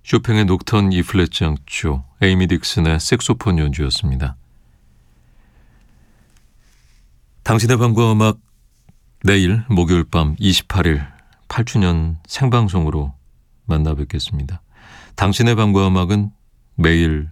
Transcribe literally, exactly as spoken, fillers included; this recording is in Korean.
쇼팽의 녹턴 이 플랫 장조, 에이미 딕슨의 색소폰 연주였습니다. 당신의 밤과 음악, 내일 목요일 밤 이십팔 일 팔 주년 생방송으로 만나 뵙겠습니다. 당신의 밤과 음악은 매일